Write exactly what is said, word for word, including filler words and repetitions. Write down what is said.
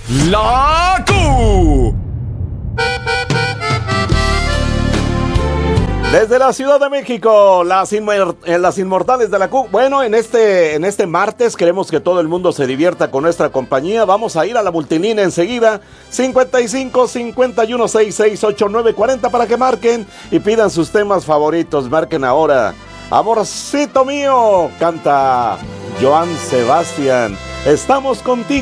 La Q. Desde la Ciudad de México, las, inmer- eh, las inmortales de la Q. Bueno, en este, en este martes queremos que todo el mundo se divierta con nuestra compañía. Vamos a ir a la multilínea enseguida. cincuenta y cinco, cincuenta y uno, sesenta y seis, ochenta y nueve, cuarenta para que marquen y pidan sus temas favoritos. Marquen ahora. Amorcito mío, canta Joan Sebastián. Estamos contigo.